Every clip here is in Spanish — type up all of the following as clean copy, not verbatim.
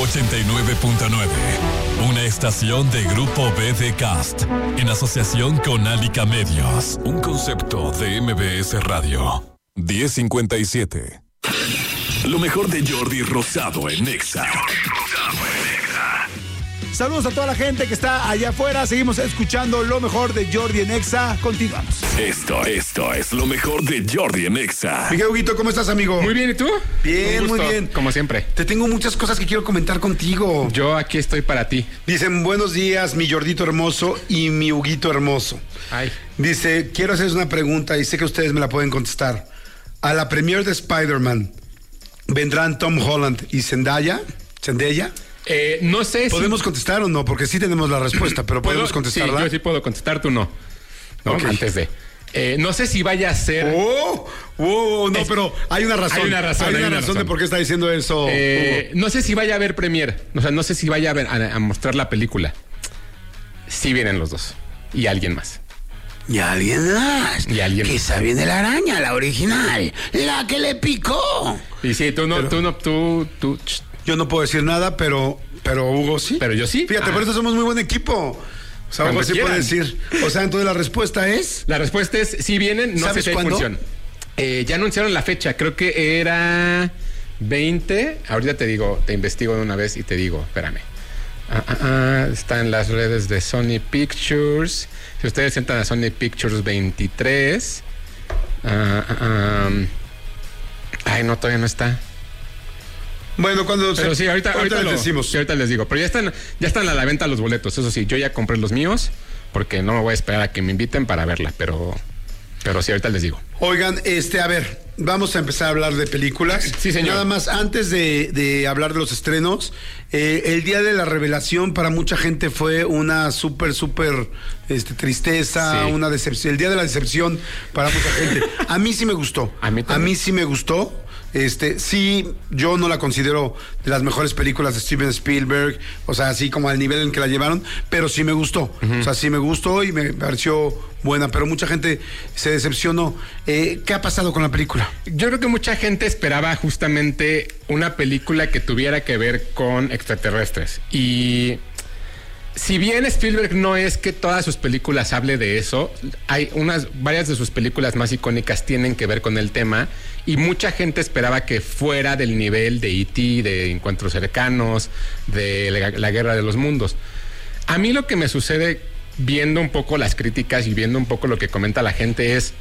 89.9. Una estación de Grupo BD Cast, en asociación con Alica Medios. Un concepto de MBS Radio. 1057. Lo mejor de Jordi Rosado en Nexa. Saludos a toda la gente que está allá afuera. Seguimos escuchando lo mejor de Jordi en Exa. Continuamos. Esto es lo mejor de Jordi en Exa. Miguel Huguito, ¿cómo estás, amigo? Muy bien, ¿y tú? Bien, muy bien. Como siempre. Te tengo muchas cosas que quiero comentar contigo. Yo aquí estoy para ti. Dicen, buenos días, mi Jordito hermoso y mi Huguito hermoso. Ay. Dice, quiero hacerles una pregunta y sé que ustedes me la pueden contestar. A la premiere de Spider-Man, ¿vendrán Tom Holland y Zendaya? No sé ¿Podemos contestar o no? Porque sí tenemos la respuesta, pero ¿podemos contestarla? Sí, yo sí puedo contestar, tú no. Okay. Antes de. No sé si vaya a ser... No, pero hay una razón. Hay una razón de por qué está diciendo eso. No sé si vaya a haber premiere. O sea, no sé si vaya a mostrar la película. Sí vienen los dos. Y alguien más. Y alguien más. Quizá viene la araña, la original. La que le picó. Y sí, tú. Yo no puedo decir nada, pero Hugo sí. Pero yo sí. Fíjate, por eso somos muy buen equipo. O sea, Hugo sí puede decir. O sea, entonces la respuesta es... La respuesta es, sí vienen, no sé si hay función. Ya anunciaron la fecha, creo que era 20. Ahorita te digo, te investigo de una vez y te digo, espérame. Está en las redes de Sony Pictures. Si ustedes entran a Sony Pictures 23. Ay, no, todavía no está. Bueno, pero sí, ahorita les decimos. Sí, ahorita les digo. Pero ya están a la venta los boletos. Eso sí, yo ya compré los míos porque no me voy a esperar a que me inviten para verla. Pero sí, ahorita les digo. Oigan, a ver, vamos a empezar a hablar de películas. Sí, señor. Nada más, antes de hablar de los estrenos, el día de la revelación para mucha gente fue una súper tristeza, sí. Una decepción. El día de la decepción para mucha gente. A mí sí me gustó. A mí sí me gustó. Sí, yo no la considero de las mejores películas de Steven Spielberg, o sea, así como al nivel en que la llevaron, pero sí me gustó. Uh-huh. O sea, sí me gustó y me pareció buena, pero mucha gente se decepcionó. ¿Qué ha pasado con la película? Yo creo que mucha gente esperaba justamente una película que tuviera que ver con extraterrestres. Y si bien Spielberg no es que todas sus películas hable de eso, varias de sus películas más icónicas tienen que ver con el tema y mucha gente esperaba que fuera del nivel de E.T., de Encuentros Cercanos, de la Guerra de los Mundos. A mí lo que me sucede viendo un poco las críticas y viendo un poco lo que comenta la gente es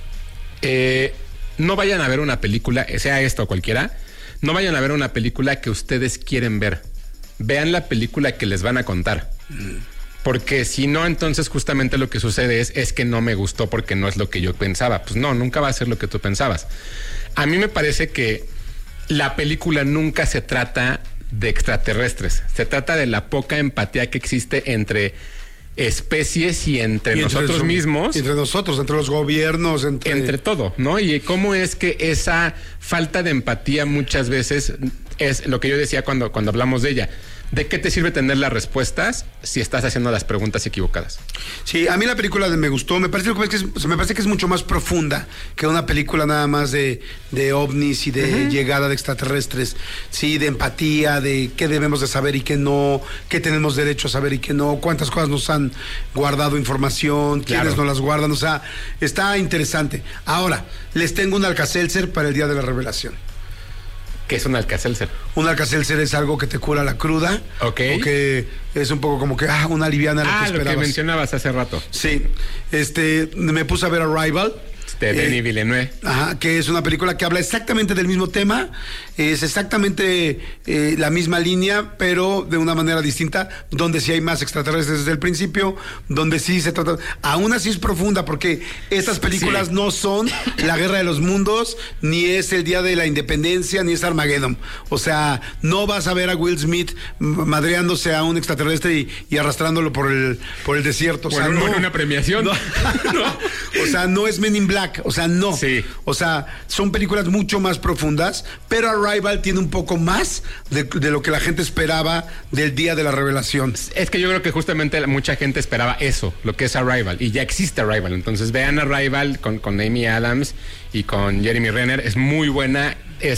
no vayan a ver una película, sea esta o cualquiera, no vayan a ver una película que ustedes quieren ver. Vean la película que les van a contar. Porque si no, entonces justamente lo que sucede es que no me gustó porque no es lo que yo pensaba. Pues no, nunca va a ser lo que tú pensabas. A mí me parece que la película nunca se trata de extraterrestres. Se trata de la poca empatía que existe entre especies y entre nosotros mismos. Entre nosotros, entre los gobiernos, entre todo, ¿no? Y cómo es que esa falta de empatía muchas veces es lo que yo decía cuando hablamos de ella. ¿De qué te sirve tener las respuestas si estás haciendo las preguntas equivocadas? Sí, a mí la película me gustó. Me parece que es mucho más profunda que una película nada más de ovnis y de llegada de extraterrestres. Sí, de empatía, de qué debemos de saber y qué no, qué tenemos derecho a saber y qué no, cuántas cosas nos han guardado información, quiénes nos las guardan. O sea, está interesante. Ahora, les tengo un Alka-Seltzer para el día de la revelación. ¿Qué es un Alka-Seltzer? Un Alka-Seltzer es algo que te cura la cruda. Ok. O que es un poco como que, una liviana lo que esperabas. Lo que mencionabas hace rato. Sí. Me puse a ver Arrival. De Denis Villeneuve. Que es una película que habla exactamente del mismo tema, es exactamente la misma línea, pero de una manera distinta, donde sí hay más extraterrestres desde el principio, donde sí se trata, aún así es profunda, porque estas películas no son la Guerra de los Mundos, ni es el Día de la Independencia, ni es Armageddon. O sea, no vas a ver a Will Smith madreándose a un extraterrestre y arrastrándolo por el desierto. O sea, no una premiación. No. O sea, no es Men in Black. O sea, no. Sí. O sea, son películas mucho más profundas, pero Arrival tiene un poco más de lo que la gente esperaba del día de la revelación. Es que yo creo que justamente mucha gente esperaba eso, lo que es Arrival, y ya existe Arrival. Entonces vean Arrival con Amy Adams y con Jeremy Renner. Es muy buena.